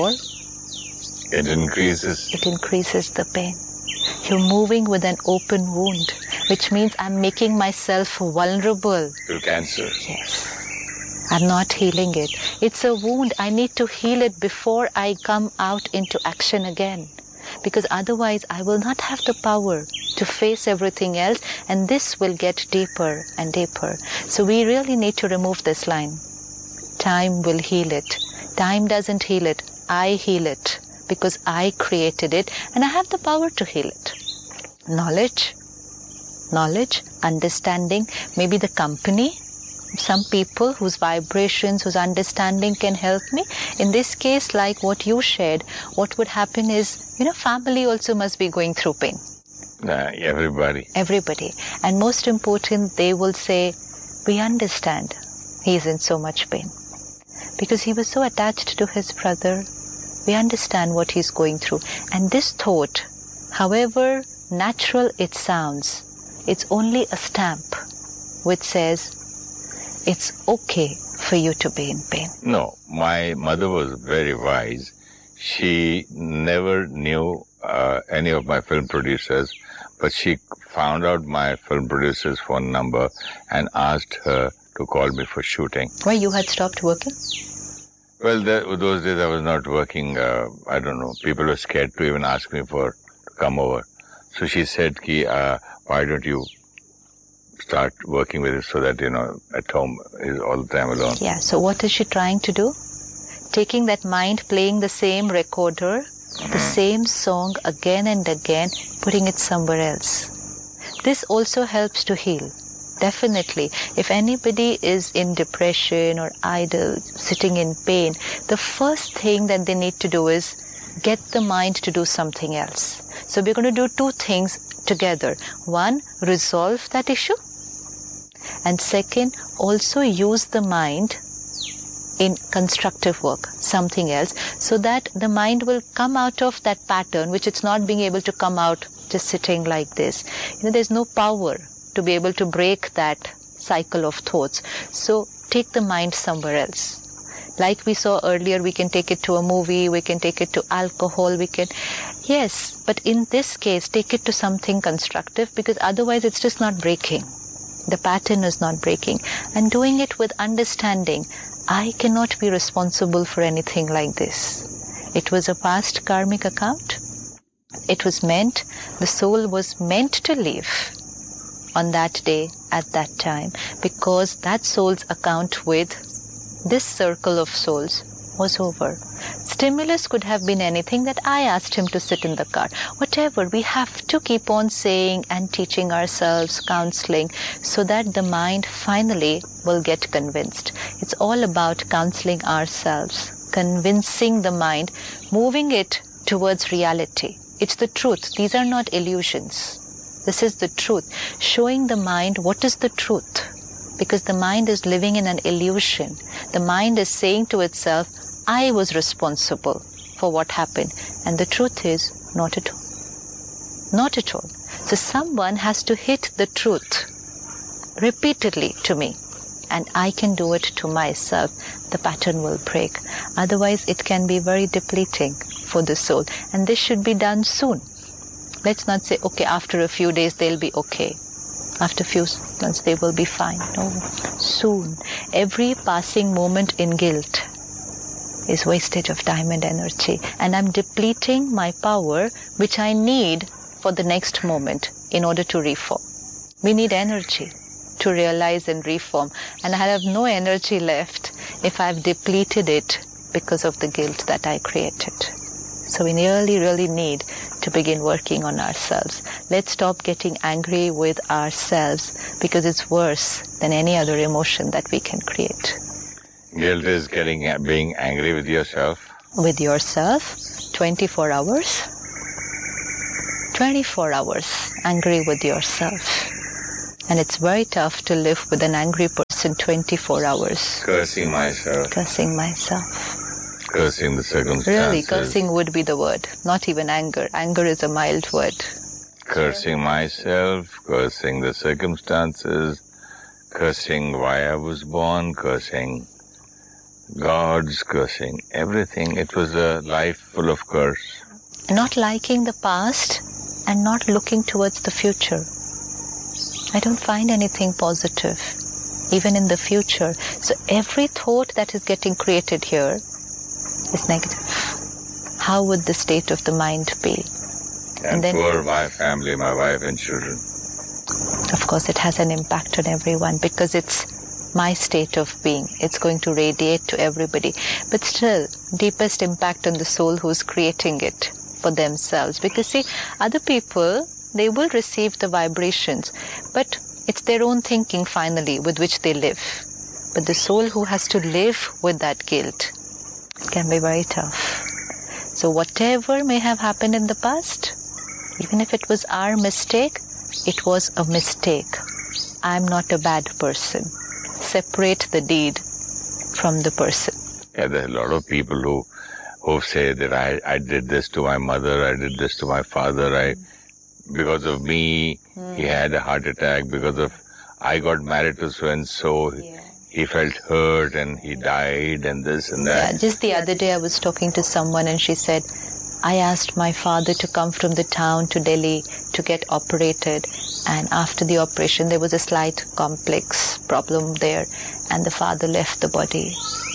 It increases. It increases the pain. You're moving with an open wound, which means I'm making myself vulnerable To cancer. Yes. I'm not healing it. It's a wound. I need to heal it before I come out into action again. Because otherwise I will not have the power to face everything else, and this will get deeper and deeper. So we really need to remove this line. Time will heal it. Time doesn't heal it. I heal it because I created it and I have the power to heal it. Knowledge, understanding, maybe the company, some people whose vibrations, whose understanding can help me. In this case, like what you shared, what would happen is, family also must be going through pain. Everybody. Everybody. And most important, they will say, we understand he's in so much pain. Because he was so attached to his brother, we understand what he's going through. And this thought, however natural it sounds, it's only a stamp which says, it's okay for you to be in pain. No, my mother was very wise. She never knew any of my film producers, but she found out my film producer's phone number and asked her to call me for shooting. Why, you had stopped working? Well, those days I was not working. I don't know. People were scared to even ask me to come over. So she said, why don't you start working with it so that, at home is all the time alone. Yeah, so what is she trying to do? Taking that mind, playing the same recorder, the same song again and again, putting it somewhere else. This also helps to heal. Definitely. If anybody is in depression or idle, sitting in pain, the first thing that they need to do is get the mind to do something else. So we're going to do two things together. One, resolve that issue. And second, also use the mind in constructive work, something else, so that the mind will come out of that pattern, which it's not being able to come out just sitting like this. There's no power to be able to break that cycle of thoughts. So take the mind somewhere else. Like we saw earlier, we can take it to a movie, we can take it to alcohol, yes, but in this case, take it to something constructive, because otherwise it's just not breaking. The pattern is not breaking. And doing it with understanding, I cannot be responsible for anything like this. It was a past karmic account. It was meant, the soul was meant to live on that day, at that time, because that soul's account with this circle of souls was over. Stimulus could have been anything that I asked him to sit in the car. Whatever, we have to keep on saying and teaching ourselves, counseling, so that the mind finally will get convinced. It's all about counseling ourselves, convincing the mind, moving it towards reality. It's the truth. These are not illusions. This is the truth. Showing the mind what is the truth. Because the mind is living in an illusion. The mind is saying to itself, I was responsible for what happened. And the truth is, not at all. Not at all. So someone has to hit the truth repeatedly to me. And I can do it to myself. The pattern will break. Otherwise, it can be very depleting for the soul. And this should be done soon. Let's not say, okay, after a few days they'll be okay. After a few months they will be fine. No, soon. Every passing moment in guilt is wastage of time and energy. And I'm depleting my power, which I need for the next moment in order to reform. We need energy to realize and reform. And I have no energy left if I've depleted it because of the guilt that I created. So we really need to begin working on ourselves. Let's stop getting angry with ourselves, because it's worse than any other emotion that we can create. Guilt is being angry with yourself? With yourself, 24 hours. 24 hours angry with yourself. And it's very tough to live with an angry person 24 hours. Cursing myself. Cursing myself. Cursing the circumstances. Really, cursing would be the word, not even anger. Anger is a mild word. Cursing myself, cursing the circumstances, cursing why I was born, cursing God's cursing, everything. It was a life full of curse. Not liking the past and not looking towards the future. I don't find anything positive, even in the future. So every thought that is getting created here is negative. How would the state of the mind be? And then, poor my family, my wife and children. Of course, it has an impact on everyone because it's my state of being. It's going to radiate to everybody. But still, deepest impact on the soul who's creating it for themselves. Because see, other people, they will receive the vibrations, but it's their own thinking finally with which they live. But the soul who has to live with that guilt, it can be very tough. So whatever may have happened in the past, even if it was our mistake, it was a mistake. I'm not a bad person. Separate the deed from the person. Yeah, there are a lot of people who say that I did this to my mother, I did this to my father, because of me, he had a heart attack, because of I got married to so-and-so, he felt hurt and he died and this and that. Yeah, just the other day I was talking to someone and she said, I asked my father to come from the town to Delhi to get operated, and after the operation there was a slight complex problem there and the father left the body.